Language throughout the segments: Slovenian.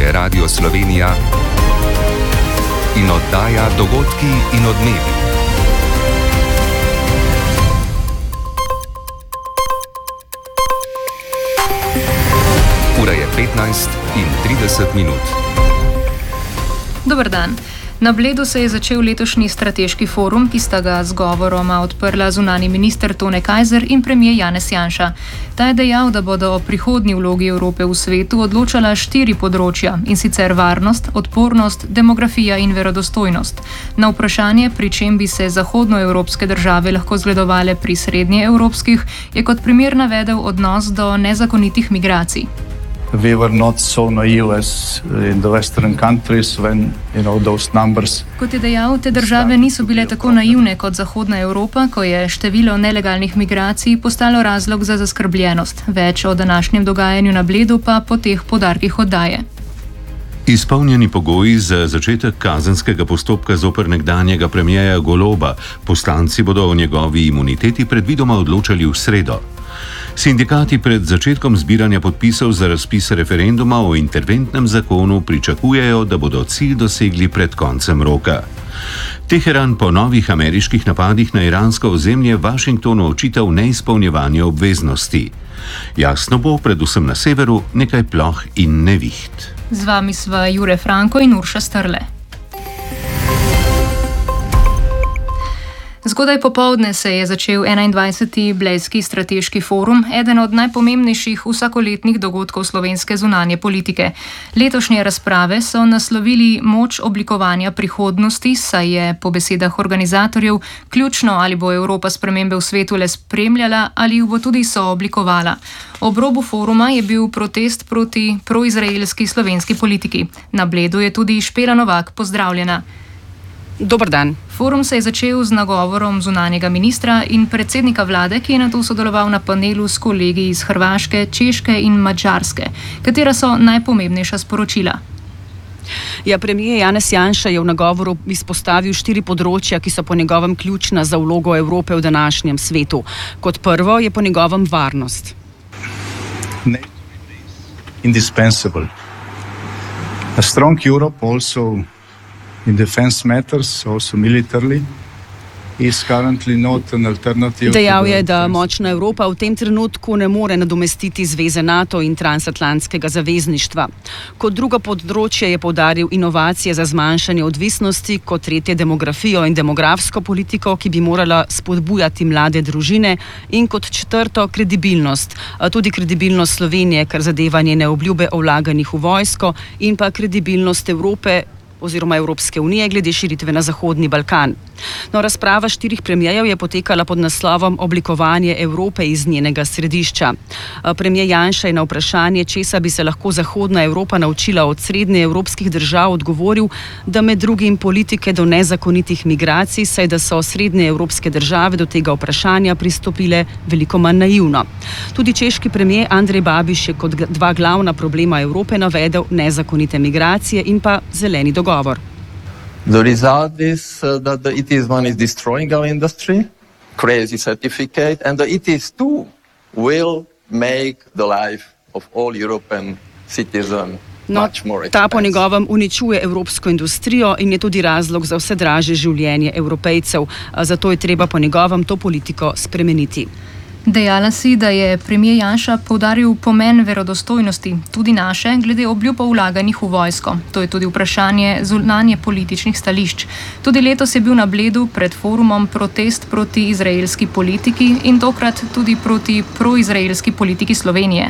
je Radio Slovenija in oddaja Dogodki in odmevi. Ura je 15:30. Dober dan. Na Bledu se je začel letošnji strateški forum, ki sta ga z govoroma odprla zunanji minister Tone Kajzer in premier Janez Janša. Ta je dejal, da bodo o prihodnji vlogi Evrope v svetu odločala 4 področja, in sicer varnost, odpornost, demografija in verodostojnost. Na vprašanje, pri čem bi se zahodnoevropske države lahko zgledovale pri srednjeevropskih, je kot primer navedel odnos do nezakonitih migracij. We were not so naive as in the Western countries when, those numbers. Kot je dejal, te države niso bile tako naivne kot Zahodna Evropa, ko je število nelegalnih migracij postalo razlog za zaskrbljenost. Več o današnjem dogajanju na Bledu pa po teh poudarkih oddaje. Izpolnjeni pogoji za začetek kazenskega postopka zoper nekdanjega premierja Goloba. Poslanci bodo o njegovi imuniteti predvidoma odločali v sredo. Sindikati pred začetkom zbiranja podpisov za razpis referenduma o interventnem zakonu pričakujejo, da bodo cilj dosegli pred koncem roka. Teheran po novih ameriških napadih na iransko ozemlje Washingtonu očital neizpolnjevanje obveznosti. Jasno bo, predvsem na severu, nekaj ploh in neviht. Z vami sva Jure Franko in Urša Strle. Zgodaj popoldne se je začel 21. Blejski strateški forum, eden od najpomembnejših vsakoletnih dogodkov slovenske zunanje politike. Letošnje razprave so naslovili moč oblikovanja prihodnosti, saj je po besedah organizatorjev ključno, ali bo Evropa spremembe v svetu le spremljala ali jih bo tudi sooblikovala. Ob robu foruma je bil protest proti proizraelski slovenski politiki. Na Bledu je tudi Špela Novak pozdravljena. Dober dan. Forum se je začel z nagovorom zunanjega ministra in predsednika vlade, ki je nato sodeloval na panelu s kolegi iz Hrvaške, Češke in Madžarske. Katera so najpomembnejša sporočila? Premier Janez Janša je v nagovoru izpostavil 4 področja, ki so po njegovem ključna za vlogo Evrope v današnjem svetu. Kot prvo je po njegovem varnost. Indispensable. A strong Europe also in defense matters, also militarily, is currently not an alternative. Dejal je, da močna Evropa v tem trenutku ne more nadomestiti zveze NATO in transatlantskega zavezništva. Kot drugo področje je poudaril inovacije za zmanjšanje odvisnosti, kot tretje demografijo in demografsko politiko, ki bi morala spodbujati mlade družine, in kot četrto kredibilnost. Tudi kredibilnost Slovenije, kar zadeva njene obljube o vlaganjih v vojsko, in pa kredibilnost Evrope oziroma Evropske unije glede širitve na Zahodni Balkan. Razprava 4 premierjev je potekala pod naslovom Oblikovanje Evrope iz njenega središča. Premier Janša je na vprašanje, česa bi se lahko Zahodna Evropa naučila od srednjeevropskih držav, odgovoril, da med drugim politike do nezakonitih migracij, saj da so srednjeevropske države do tega vprašanja pristopile veliko manj naivno. Tudi češki premier Andrej Babiš je kot 2 glavna problema Evrope navedel nezakonite migracije in pa zeleni dogovor. The result is that the ETS1 is destroying our industry, crazy certificate, and the ETS2 will make the life of all European citizens much more expensive. Ta po njegovem uničuje evropsko industrijo in je tudi razlog za vse draže življenje Evropejcev. Zato je treba po njegovem to politiko spremeniti. Dejala si, da je premier Janša poudaril pomen verodostojnosti, tudi naše, glede obljub o vlaganjih v vojsko. To je tudi vprašanje zunanje političnih stališč. Tudi letos je bil na Bledu pred forumom protest proti izraelski politiki in tokrat tudi proti proizraelski politiki Slovenije.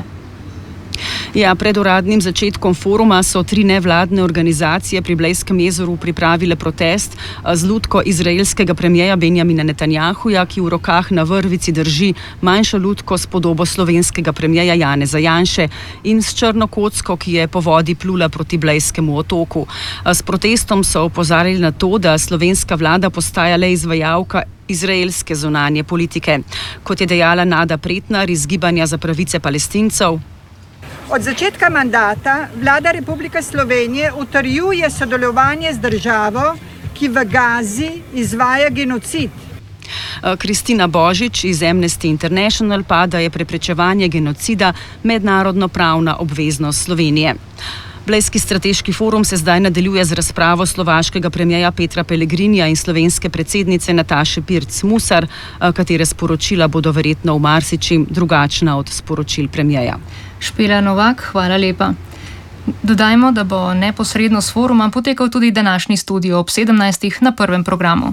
Pred uradnim začetkom foruma so 3 nevladne organizacije pri Blejskem jezeru pripravile protest z lutko izraelskega premierja Benjamina Netanjahuja, ki v rokah na vrvici drži manjšo lutko s podobo slovenskega premierja Janeza Janše in s črno kocko, ki je po vodi plula proti Blejskemu otoku. S protestom so opozarjali na to, da slovenska vlada postaja le izvajalka izraelske zunanje politike. Kot je dejala Nada Pretnar iz Gibanja za pravice Palestincev, od začetka mandata vlada Republike Slovenije utrjuje sodelovanje z državo, ki v Gazi izvaja genocid. Kristina Božič iz Amnesty International pa, da je preprečevanje genocida mednarodno pravna obveznost Slovenije. Blejski strateški forum se zdaj nadaljuje z razpravo slovaškega premierja Petra Pellegrinija in slovenske predsednice Nataše Pirc Musar, katere sporočila bodo verjetno v marsičem drugačna od sporočil premierja. Špela Novak, hvala lepa. Dodajmo, da bo neposredno s foruma potekal tudi današnji studio ob 17. na prvem programu.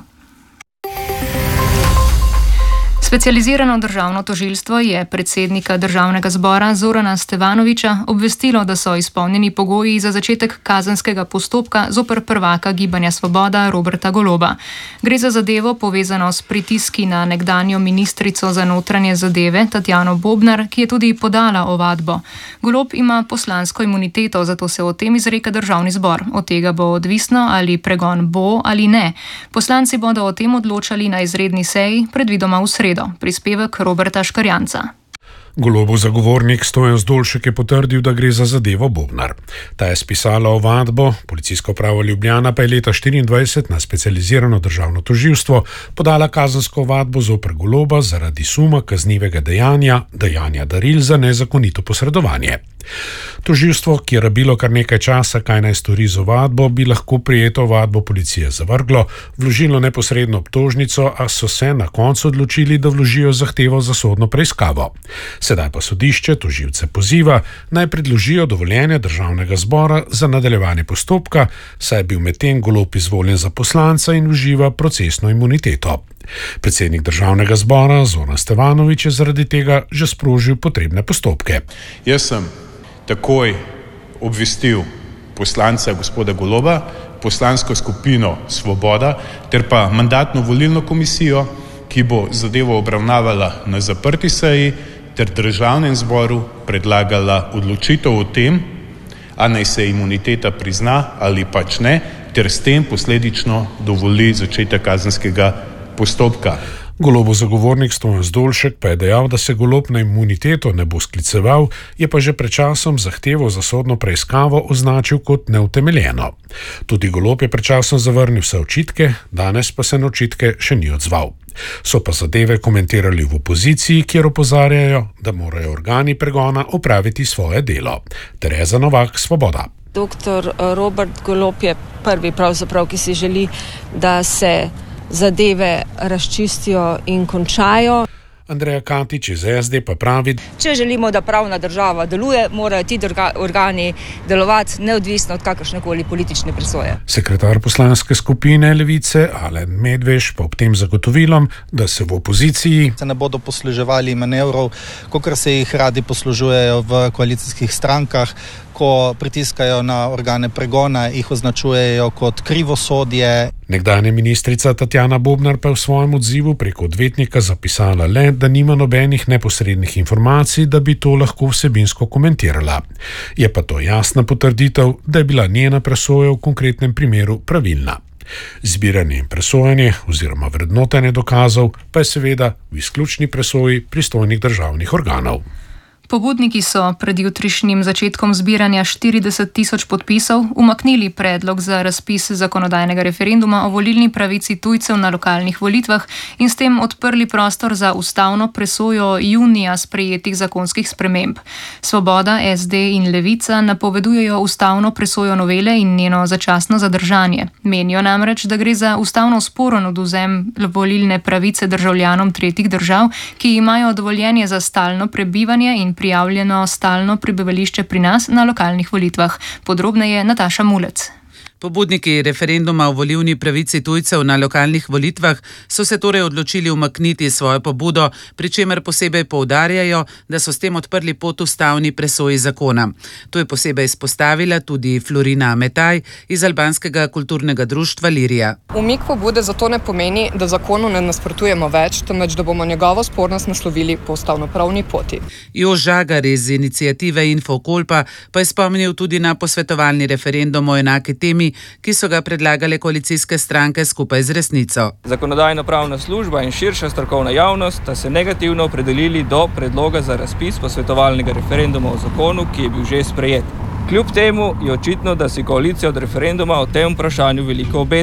Specializirano državno tožilstvo je predsednika Državnega zbora Zorana Stevanovića obvestilo, da so izpolnjeni pogoji za začetek kazenskega postopka zoper prvaka Gibanja Svoboda Roberta Goloba. Gre za zadevo povezano s pritiski na nekdanjo ministrico za notranje zadeve Tatjano Bobnar, ki je tudi podala ovadbo. Golob ima poslansko imuniteto, zato se o tem izreka Državni zbor. Od tega bo odvisno, ali pregon bo ali ne. Poslanci bodo o tem odločali na izredni seji, predvidoma v sredo. Prispevek Roberta Škarjanca. Golobov zagovornik Stojan Zdolšek je potrdil, da gre za zadevo Bobnar. Ta je spisala ovadbo, policijsko upravo Ljubljana pa je leta 2024 na specializirano državno tožilstvo podala kazensko ovadbo zoper Goloba zaradi suma kaznivega dejanja daril za nezakonito posredovanje. Tožilstvo, ki je rabilo kar nekaj časa, kaj naj stori z ovadbo, bi lahko prijeto ovadbo policije zavrglo, vložilo neposredno obtožnico, a so se na koncu odločili, da vložijo zahtevo za sodno preiskavo. Sedaj pa sodišče tožilce poziva, naj predložijo dovoljenje Državnega zbora za nadaljevanje postopka, saj je bil medtem Golob izvoljen za poslanca in uživa procesno imuniteto. Predsednik Državnega zbora Zoran Stevanović je zaradi tega že sprožil potrebne postopke. Jaz sem takoj obvestil poslanca gospoda Goloba, poslansko skupino Svoboda ter pa mandatno-volilno komisijo, ki bo zadevo obravnavala na zaprti seji ter Državnem zboru predlagala odločitev o tem, a naj se imuniteta prizna ali pač ne, ter s tem posledično dovoli začetek kazenskega postopka. Golobov zagovornik Stojan Zdolšek pa je dejal, da se Golob na imuniteto ne bo skliceval, je pa že pred časom zahtevo za sodno preiskavo označil kot neutemeljeno. Tudi Golob je pred časom zavrnil vse očitke, danes pa se na očitke še ni odzval. So pa zadeve komentirali v opoziciji, kjer opozarjajo, da morajo organi pregona opraviti svoje delo. Tereza Novak, Svoboda. Doktor Robert Golob je prvi pravzaprav, ki si želi, da se zadeve razčistijo in končajo. Andreja Katič iz SD pa pravi: če želimo, da pravna država deluje, morajo ti organi delovati neodvisno od kakršnekoli politične presoje. Sekretar poslanske skupine Levice Alen Medveš pa ob tem zagotovilom, da se v opoziciji se ne bodo posluževali manevrov, kakor se jih radi poslužujejo v koalicijskih strankah, ko pritiskajo na organe pregona, jih označujejo kot krivosodje. Nekdanja ministrica Tatjana Bobnar pa je v svojem odzivu preko odvetnika zapisala le, da nima nobenih neposrednih informacij, da bi to lahko vsebinsko komentirala. Je pa to jasna potrditev, da je bila njena presoja v konkretnem primeru pravilna. Zbiranje in presojanje oziroma vrednotenje dokazov pa je seveda v izključni presoji pristojnih državnih organov. Pobudniki so pred jutrišnjim začetkom zbiranja 40 tisoč podpisov umaknili predlog za razpis zakonodajnega referenduma o volilni pravici tujcev na lokalnih volitvah in s tem odprli prostor za ustavno presojo junija sprejetih zakonskih sprememb. Svoboda, SD in Levica napovedujejo ustavno presojo novele in njeno začasno zadržanje. Menijo namreč, da gre za ustavno sporen odvzem volilne pravice državljanom tretjih držav, ki imajo dovoljenje za stalno prebivanje in prijavljeno stalno prebivališče pri nas na lokalnih volitvah. Podrobneje Nataša Mulec. Pobudniki referenduma o volilni pravici tujcev na lokalnih volitvah so se torej odločili umakniti svojo pobudo, pri čemer posebej poudarjajo, da so s tem odprli pot ustavni presoji zakona. To je posebej izpostavila tudi Florina Metaj iz albanskega kulturnega društva Lirija. Umik pobude zato ne pomeni, da zakonu ne nasprotujemo več, temveč da bomo njegovo spornost naslovili po ustavnopravni poti. Jož Žagar iz iniciative Infokolpa pa je spomnil tudi na posvetovalni referendum o enaki temi, ki so ga predlagale koalicijske stranke skupaj z Resnico. Zakonodajno-pravna služba in širša strokovna javnost sta se negativno opredelili do predloga za razpis posvetovalnega referenduma o zakonu, ki je bil že sprejet. Kljub temu je očitno, da si koalicija od referenduma o tem vprašanju veliko obeta.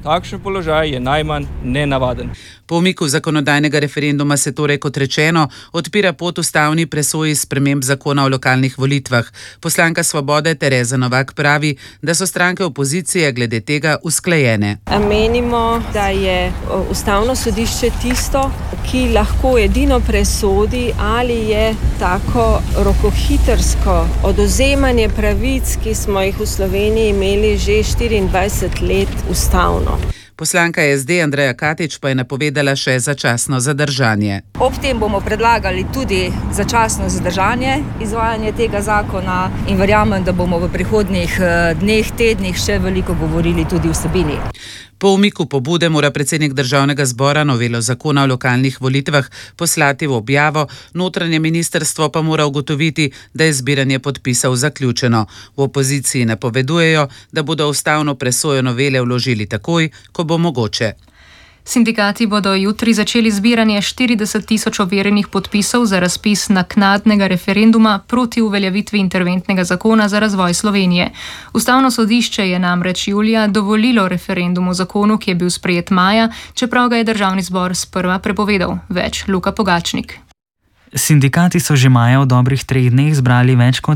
Takšen položaj je najmanj nenavaden. Po umiku zakonodajnega referenduma se torej, kot rečeno, odpira pot ustavni presoji sprememb zakona o lokalnih volitvah. Poslanka Svobode Tereza Novak pravi, da so stranke opozicije glede tega usklajene. Menimo, da je ustavno sodišče tisto, ki lahko edino presodi, ali je tako rokohitrsko odvzemanje pravic, ki smo jih v Sloveniji imeli že 24 let, ustavno. Poslanka SD Andreja Katič pa je napovedala še začasno zadržanje. Ob tem bomo predlagali tudi začasno zadržanje izvajanja tega zakona in verjamem, da bomo v prihodnjih dneh, tednih še veliko govorili tudi o vsebini. Po umiku pobude mora predsednik Državnega zbora novelo zakona o lokalnih volitvah poslati v objavo, notranje ministrstvo pa mora ugotoviti, da je zbiranje podpisov zaključeno. V opoziciji napovedujejo, da bodo ustavno presojo novele vložili takoj, ko bo mogoče. Sindikati bodo jutri začeli zbiranje 40 tisoč overjenih podpisov za razpis naknadnega referenduma proti uveljavitvi interventnega zakona za razvoj Slovenije. Ustavno sodišče je namreč julija dovolilo referendum o zakonu, ki je bil sprejet maja, čeprav ga je Državni zbor sprva prepovedal. Več Luka Pogačnik. Sindikati so že maja v dobrih 3 dneh zbrali več kot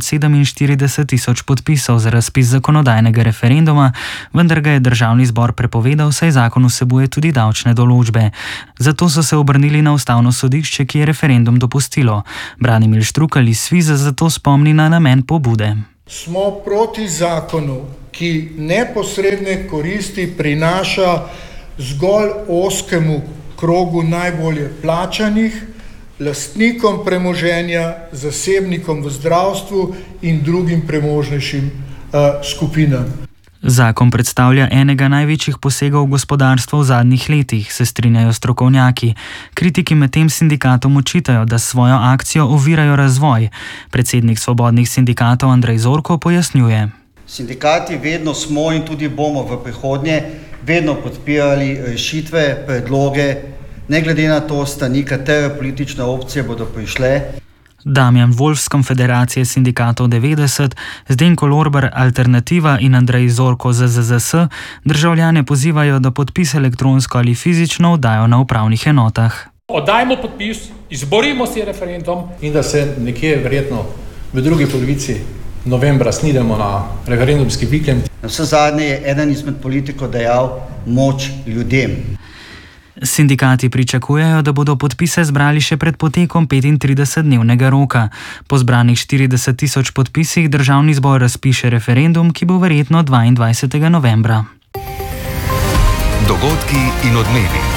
47 tisoč podpisov za razpis zakonodajnega referenduma, vendar ga je Državni zbor prepovedal, saj zakon vsebuje tudi davčne določbe. Zato so se obrnili na Ustavno sodišče, ki je referendum dopustilo. Branimir Štrukelj iz Sviza zato spomni na namen pobude. Smo proti zakonu, ki neposredne koristi prinaša zgolj ozkemu krogu najbolje plačanih, lastnikom premoženja, zasebnikom v zdravstvu in drugim premožnejšim skupinam. Zakon predstavlja enega največjih posegov v gospodarstvo v zadnjih letih, se strinjajo strokovnjaki. Kritiki medtem sindikatom očitajo, da s svojo akcijo ovirajo razvoj. Predsednik svobodnih sindikatov Andrej Zorko pojasnjuje. Sindikati vedno smo in tudi bomo v prihodnje vedno podpirali rešitve, predloge, ne glede na to strani, katere politične opcije bodo prišle. Damjan Wolf z Konfederacije sindikatov 90, Zdenko Lorber Alternativa in Andrej Zorko ZZZS državljane pozivajo, da podpis elektronsko ali fizično oddajo na upravnih enotah. Oddajmo podpis, izborimo si referendum in da se nekje verjetno v drugi polovici novembra snidemo na referendumski vikend. Na vse zadnje je eden izmed politikov dejal moč ljudem. Sindikati pričakujejo, da bodo podpise zbrali še pred potekom 35-dnevnega roka. Po zbranih 40 tisoč podpisih Državni zbor razpiše referendum, ki bo verjetno 22. novembra. Dogodki in odmevi.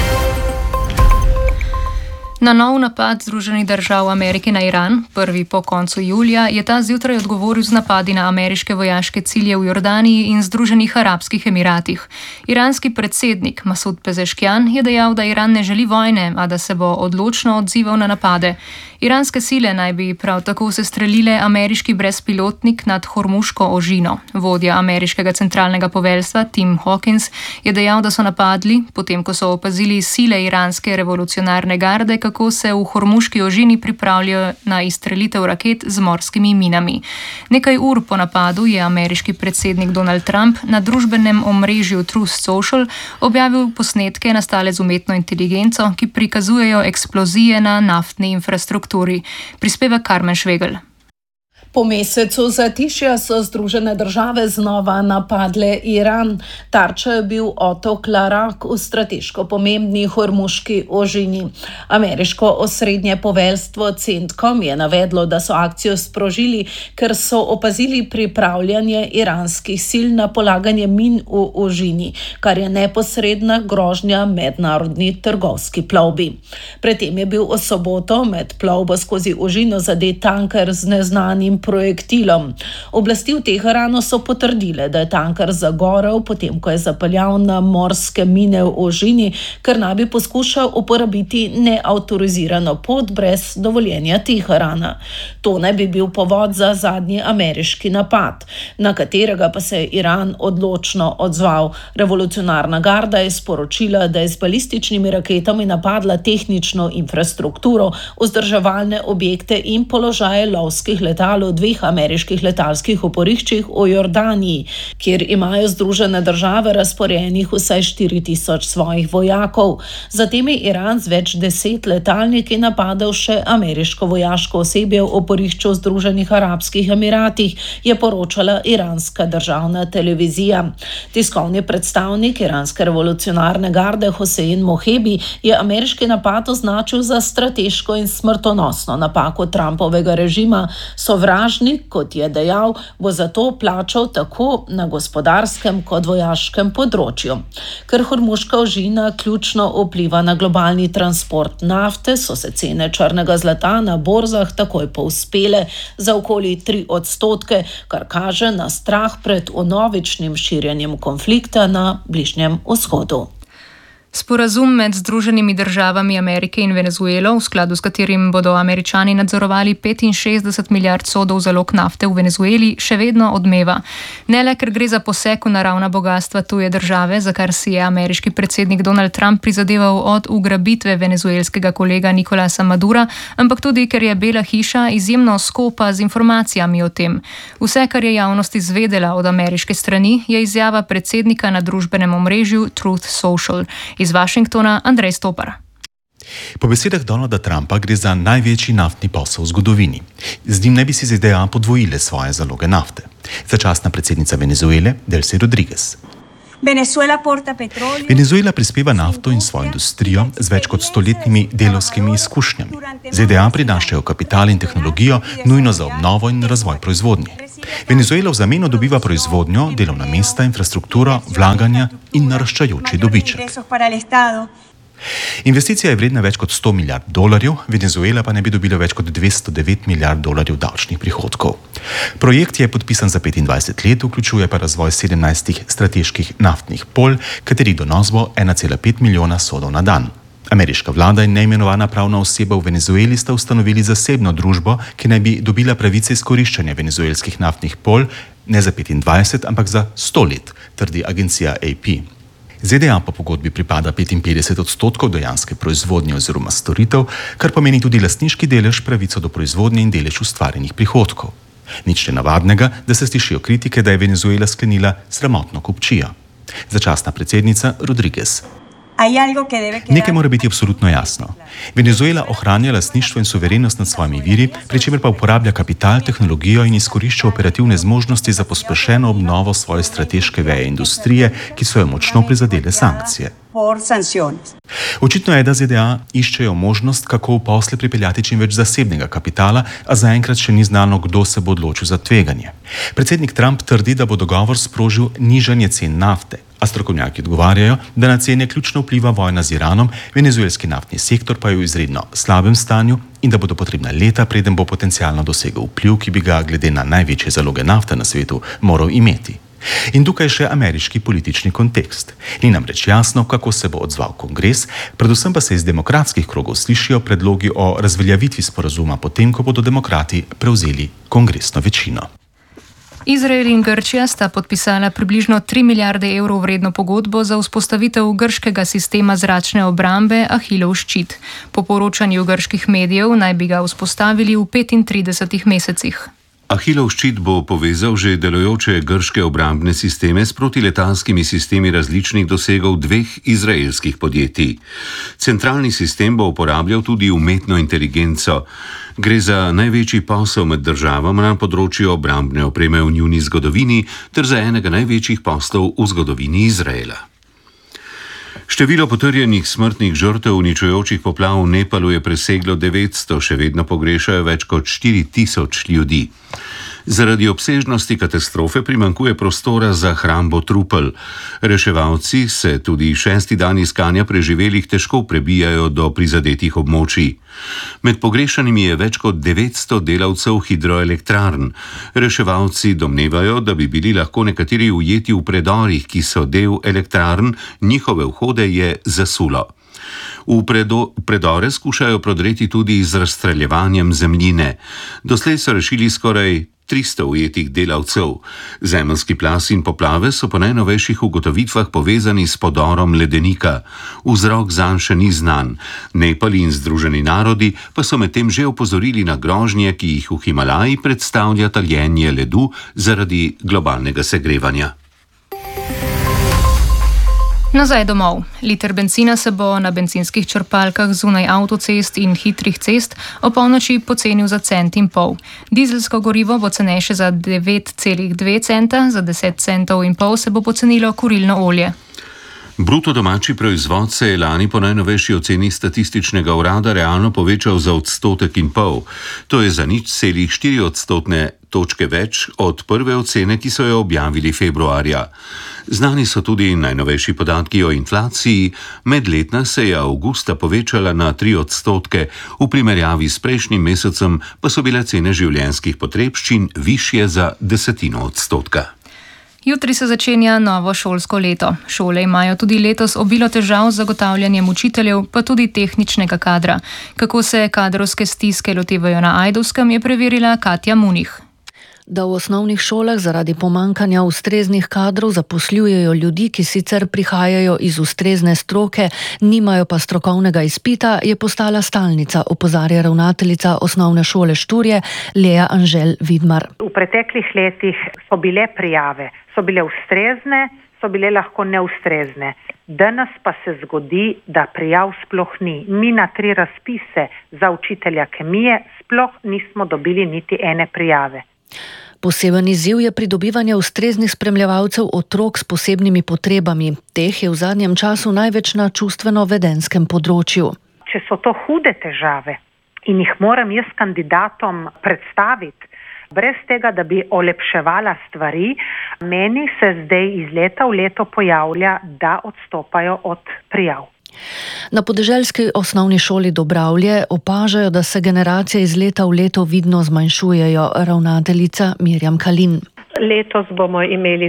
Na nov napad Združenih držav Amerike na Iran, prvi po koncu julija, je ta zjutraj odgovoril z napadi na ameriške vojaške cilje v Jordaniji in Združenih arabskih emiratih. Iranski predsednik Masud Pezeškian je dejal, da Iran ne želi vojne, a da se bo odločno odzival na napade. Iranske sile naj bi prav tako sestrelile ameriški brezpilotnik nad Hormuško ožino. Vodja ameriškega centralnega poveljstva Tim Hawkins je dejal, da so napadli, potem ko so opazili sile iranske revolucionarne garde, kako se v Hormuški ožini pripravljajo na izstrelitev raket z morskimi minami. Nekaj ur po napadu je ameriški predsednik Donald Trump na družbenem omrežju Truth Social objavil posnetke nastale z umetno inteligenco, ki prikazujejo eksplozije na naftni infrastrukturi. Prispeva Karmen Švegelj. Po mesecu zatišja so Združene države znova napadle Iran. Tarča je bil otok Larak v strateško pomembni Hormuški ožini. Ameriško osrednje poveljstvo CENTCOM je navedlo, da so akcijo sprožili, ker so opazili pripravljanje iranskih sil na polaganje min v ožini, kar je neposredna grožnja mednarodni trgovski plovbi. Predtem je bil v soboto med plovbo skozi ožino zadet tanker z neznanim projektilom. Oblasti v Teheranu so potrdile, da je tanker zagorel, potem ko je zapeljal na morske mine v ožini, ker naj bi poskušal uporabiti neautorizirano pot brez dovoljenja Teherana. To naj bi bil povod za zadnji ameriški napad, na katerega pa se je Iran odločno odzval. Revolucionarna garda je sporočila, da je z balističnimi raketami napadla tehnično infrastrukturo, vzdrževalne objekte in položaje lovskih letal v 2 ameriških letalskih oporiščih v Jordaniji, kjer imajo Združene države razporejenih vsaj 4000 svojih vojakov. Zatem je Iran z več 10 letalniki napadel še ameriško vojaško osebje v oporišču v Združenih arabskih emiratih, je poročala iranska državna televizija. Tiskovni predstavnik iranske revolucionarne garde Hossein Mohebi je ameriški napad označil za strateško in smrtonosno napako Trumpovega režima. Sovražnik, kot je dejal, bo zato plačal tako na gospodarskem kot vojaškem področju. Ker Hormuška ožina ključno vpliva na globalni transport nafte, so se cene črnega zlata na borzah takoj povzpele za okoli 3%, kar kaže na strah pred vnovičnim širjenjem konflikta na Bližnjem vzhodu. Sporazum med Združenimi državami Amerike in Venezuelo, v skladu s katerim bodo Američani nadzorovali 65 milijard sodov zalog nafte v Venezueli, še vedno odmeva. Ne le, ker gre za poseg v naravna bogastva tuje države, za kar si je ameriški predsednik Donald Trump prizadeval od ugrabitve venezuelskega kolega Nicolasa Madura, ampak tudi, ker je Bela hiša izjemno skopa z informacijami o tem. Vse, kar je javnost izvedela od ameriške strani, je izjava predsednika na družbenem omrežju Truth Social. Iz Washingtona Andrej Stopar. Po besedah Donalda Trumpa gre za največji naftni posel v zgodovini. Z njim naj bi si ZDA podvojile svoje zaloge nafte. Začasna predsednica Venezuele Delcy Rodriguez. Venezuela prispeva nafto in svojo industrijo z več kot 100-letnimi delovskimi izkušnjami. ZDA prinašajo kapital in tehnologijo nujno za obnovo in razvoj proizvodnje. Venezuela v zameno dobiva proizvodnjo, delovna mesta, infrastrukturo, vlaganja in naraščajoči dobiček. Investicija je vredna več kot $100 milijard, Venezuela pa ne bi dobila več kot $209 milijard davčnih prihodkov. Projekt je podpisan za 25 let, vključuje pa razvoj 17 strateških naftnih polj, katerih donos bo 1,5 milijona sodov na dan. Ameriška vlada in neimenovana pravna oseba v Venezueli sta ustanovili zasebno družbo, ki naj bi dobila pravice izkoriščanja venezuelskih naftnih polj ne za 25, ampak za 100 let, trdi agencija AP. ZDA po pogodbi pripada 55% dejanske proizvodnje oziroma storitev, kar pomeni tudi lastniški delež, pravico do proizvodnje in delež ustvarjenih prihodkov. Nič nenavadnega, da se slišijo kritike, da je Venezuela sklenila sramotno kupčijo. Začasna predsednica Rodriguez. Nekaj mora biti absolutno jasno. Venezuela ohranja lastništvo in suverenost nad svojimi viri, pri čemer pa uporablja kapital, tehnologijo in izkorišča operativne zmožnosti za pospešeno obnovo svoje strateške veje industrije, ki so jo močno prizadele sankcije. Očitno je, da ZDA iščejo možnost, kako v posle pripeljati čim več zasebnega kapitala, a zaenkrat še ni znano, kdo se bo odločil za tveganje. Predsednik Trump trdi, da bo dogovor sprožil nižanje cen nafte, a strokovnjaki odgovarjajo, da na cene ključno vpliva vojna z Iranom, venezuelski naftni sektor pa je v izredno slabem stanju in da bodo potrebna leta, preden bo potencialno dosegel vpliv, ki bi ga glede na največje zaloge nafte na svetu moral imeti. In tukaj še ameriški politični kontekst. Ni namreč jasno, kako se bo odzval kongres, predvsem pa se iz demokratskih krogov slišijo predlogi o razveljavitvi sporazuma, potem ko bodo demokrati prevzeli kongresno večino. Izrael in Grčija sta podpisala približno 3 milijarde evrov vredno pogodbo za vzpostavitev grškega sistema zračne obrambe Ahilov ščit. Po poročanju grških medijev naj bi ga vzpostavili v 35 mesecih. Ahilov ščit bo povezal že delujoče grške obrambne sisteme s protiletalskimi sistemi različnih dosegov 2 izraelskih podjetij. Centralni sistem bo uporabljal tudi umetno inteligenco. Gre za največji posel med državama na področju obrambne opreme v njuni zgodovini ter za enega največjih poslov v zgodovini Izraela. Število potrjenih smrtnih žrtev uničujočih poplav v Nepalu je preseglo 900, še vedno pogrešajo več kot 4000 ljudi. Zaradi obsežnosti katastrofe primanjkuje prostora za hrambo trupel. Reševalci se tudi 6. dan iskanja preživelih težko prebijajo do prizadetih območij. Med pogrešanimi je več kot 900 delavcev hidroelektrarn. Reševalci domnevajo, da bi bili lahko nekateri ujeti v predorih, ki so del elektrarn, njihove vhode je zasulo. V predore skušajo prodreti tudi z razstreljevanjem zemljine. Doslej so rešili skoraj 300 ujetih delavcev. Zemeljski plaz in poplave so po najnovejših ugotovitvah povezani s podorom ledenika. Vzrok zanj še ni znan. Nepal in Združeni narodi pa so medtem že opozorili na grožnje, ki jih v Himalaji predstavlja taljenje ledu zaradi globalnega segrevanja. Nazaj domov. Liter bencina se bo na bencinskih črpalkah zunaj avtocest in hitrih cest o polnoči pocenil za 1,5 centa. Dizelsko gorivo bo cenejše za 9,2 centa, za 10,5 centov se bo pocenilo kurilno olje. Bruto domači proizvod se je lani po najnovejši oceni statističnega urada realno povečal za 1,5 %. To je za 0,4 odstotne točke več od prve ocene, ki so jo objavili februarja. Znani so tudi najnovejši podatki o inflaciji. Medletna se je avgusta povečala na 3 %, v primerjavi s prejšnjim mesecem pa so bile cene življenjskih potrebščin višje za 0,1 %. Jutri se začenja novo šolsko leto. Šole imajo tudi letos obilo težav z zagotavljanjem učiteljev, pa tudi tehničnega kadra. Kako se kadrovske stiske lotevajo na Ajdovskem, je preverila Katja Munih. Da v osnovnih šolah zaradi pomankanja ustreznih kadrov zaposlujejo ljudi, ki sicer prihajajo iz ustrezne stroke, nimajo pa strokovnega izpita, je postala stalnica, opozarja ravnateljica osnovne šole Šturje Lea Anžel Vidmar. V preteklih letih so bile prijave, so bile ustrezne, so bile lahko neustrezne. Danes pa se zgodi, da prijav sploh ni. Mi na 3 razpise za učitelja kemije sploh nismo dobili niti ene prijave. Poseben izziv je pridobivanje ustreznih spremljevalcev otrok s posebnimi potrebami. Teh je v zadnjem času največ na čustveno-vedenskem področju. Če so to hude težave in jih moram jaz kandidatom predstaviti, brez tega, da bi olepševala stvari, meni se zdaj iz leta v leto pojavlja, da odstopajo od prijav. Na podeželski osnovni šoli Dobravlje opažajo, da se generacije iz leta v leto vidno zmanjšujejo, ravnateljica Mirjam Kalin. Letos bomo imeli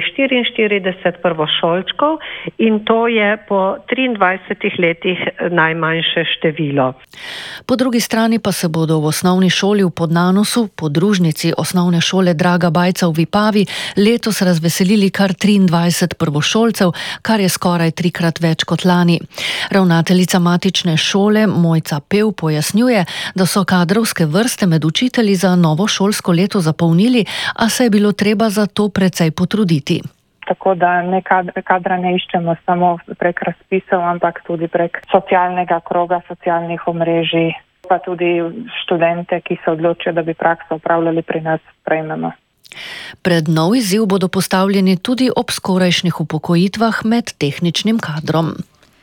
44 prvošolčkov in to je po 23 letih najmanjše število. Po drugi strani pa se bodo v osnovni šoli v Podnanosu, podružnici osnovne šole Draga Bajca v Vipavi, letos razveselili kar 23 prvošolcev, kar je skoraj 3-krat več kot lani. Ravnateljica matične šole Mojca Pev pojasnjuje, da so kadrovske vrste med učitelji za novo šolsko leto zapolnili, a se je bilo treba za to precej potruditi. Tako da kadra ne iščemo samo prek razpisov, ampak tudi prek socialnega kroga, socialnih omrežij, pa tudi študente, ki se odločijo, da bi prakso opravljali pri nas, sprejmemo. Pred nov izziv bodo postavljeni tudi ob skorajšnjih upokojitvah med tehničnim kadrom.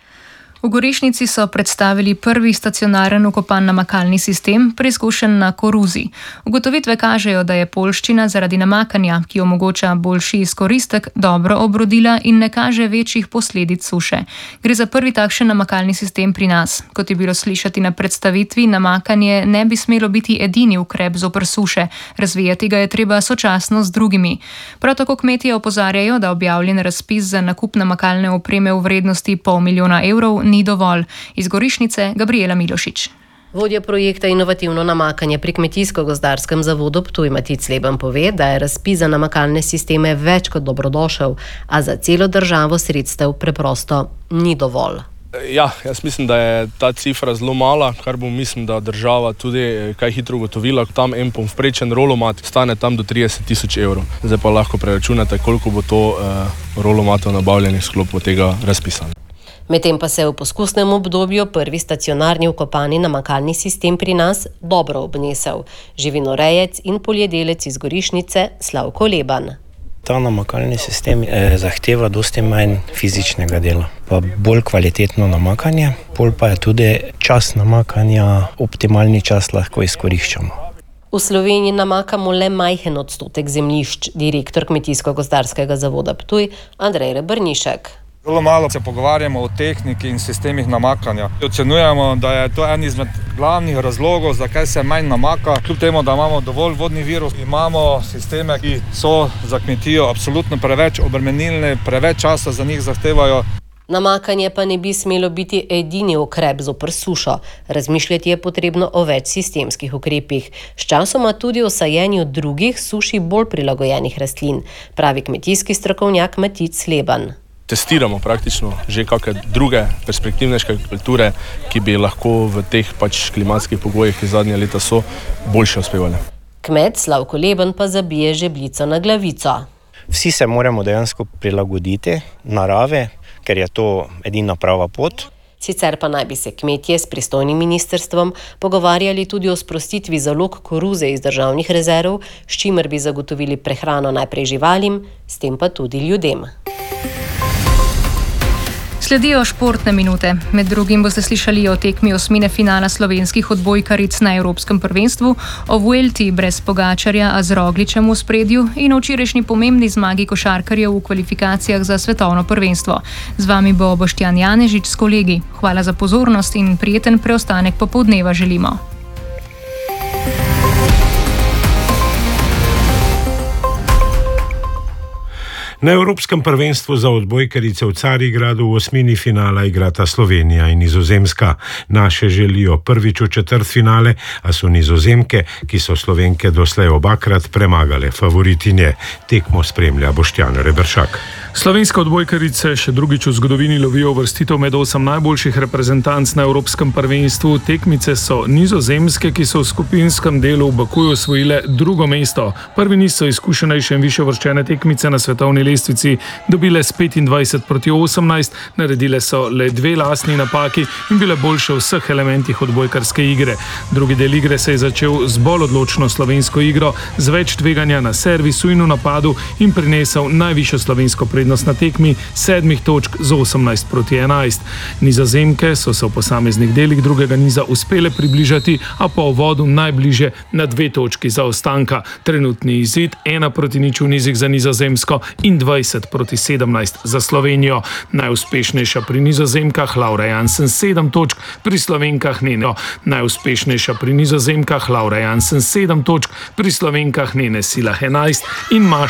V Gorišnici so predstavili prvi stacionaren ukopan namakalni sistem, preizkušen na koruzi. Ugotovitve kažejo, da je poljščina zaradi namakanja, ki omogoča boljši izkoristek, dobro obrodila in ne kaže večjih posledic suše. Gre za prvi takšen namakalni sistem pri nas. Kot je bilo slišati na predstavitvi, namakanje ne bi smelo biti edini ukrep zoper suše. Razvijati ga je treba sočasno z drugimi. Prav tako kmetje opozarjajo, da objavljen razpis za nakup namakalne opreme v vrednosti $500 000 ni dovolj. Iz Gorišnice Gabriela Milošič. Vodja projekta Inovativno namakanje pri Kmetijsko-gozdarskem zavodu Ptuj Matic Leben pove, da je razpis za namakalne sisteme več kot dobrodošel, a za celo državo sredstev preprosto ni dovolj. Ja, jaz mislim, da je ta cifra zelo mala, kar bo mislim, da država tudi kaj hitro ugotovila. Tam en povprečen rolomat stane tam do 30 000 €. Zdaj pa lahko preračunate, koliko bo to rolomatov nabavljenih v sklopu tega razpisa. Medtem pa se je v poskusnem obdobju prvi stacionarni vkopani namakalni sistem pri nas dobro obnesel. Živinorejec in poljedelec iz Gorišnice Slavko Leban. Ta namakalni sistem zahteva dosti manj fizičnega dela, pa bolj kvalitetno namakanje, bolj pa je tudi čas namakanja, optimalni čas lahko izkoriščamo. V Sloveniji namakamo le majhen odstotek zemljišč, direktor Kmetijsko-gozdarskega zavoda Ptuj Andrej Rebrnišek. Zelo malo se pogovarjamo o tehniki in sistemih namakanja. Ocenjujemo, da je to en izmed glavnih razlogov, zakaj se manj namaka. Kljub temu, da imamo dovolj vodnih virov, imamo sisteme, ki so za kmetijo absolutno preveč obremenilni, preveč časa za njih zahtevajo. Namakanje pa ne bi smelo biti edini ukrep zoper sušo. Razmišljati je potrebno o več sistemskih ukrepih. Sčasoma tudi o sajenju drugih suši bolj prilagojenih rastlin, pravi kmetijski strokovnjak Matic Leban. Testiramo praktično že kakšne druge perspektivnejše kulture, ki bi lahko v teh klimatskih pogojih, ki zadnje leta so, boljše uspevali. Kmet Slavko Leben pa zabije žebljico na glavico. Vsi se moramo dejansko prilagoditi narave, ker je to edina prava pot. Sicer pa naj bi se kmetje s pristojnim ministrstvom pogovarjali tudi o sprostitvi zalog koruze iz državnih rezerv, s čimer bi zagotovili prehrano najprej živalim, s tem pa tudi ljudem. Sledijo športne minute. Med drugim boste slišali o tekmi osmine finala slovenskih odbojkaric na Evropskem prvenstvu, o Vuelti brez Pogačarja, a z Rogličem v spredju in o včerajšnji pomembni zmagi košarkarjev v kvalifikacijah za svetovno prvenstvo. Z vami bo Boštjan Janežič s kolegi. Hvala za pozornost in prijeten preostanek popoldneva želimo. Na Evropskem prvenstvu za odbojkarice v Carigradu v osmini finala igrata Slovenija in Nizozemska. Naše želijo prvič v četrtfinale, a so Nizozemke, ki so Slovenke doslej obakrat premagale favoritinje. Tekmo spremlja Boštjan Reberšak. Slovenske odbojkarice še drugič v zgodovini lovijo uvrstitev med 8 najboljših reprezentanc na Evropskem prvenstvu. Tekmice so Nizozemske, ki so v skupinskem delu v Bakuju osvojile drugo mesto. Prvi niz so izkušenejše in višje uvrščene tekmice na svetovni lestvici dobile s 25-18, naredile so le 2 lastni napaki in bile boljše v vseh elementih odbojkarske igre. Drugi del igre se je začel z bolj odločno slovensko igro, z več tveganja na servisu in v napadu in prinesel najvišjo slovensko prednost na tekmi 7 točk z 18-11. Nizozemke so se v posameznih delih drugega niza uspele približati, a po uvodu najbliže na 2 točki zaostanka. Trenutni izid 1-0 v nizih za Nizozemsko in 20-17 za Slovenijo. Najuspešnejša pri Nizozemkah Laura Jansen 7 točk, pri Slovenkah Nene. Najuspešnejša pri Nizozemkah Laura Jansen 7 točk, pri Slovenkah Nene Silah 11 in Maša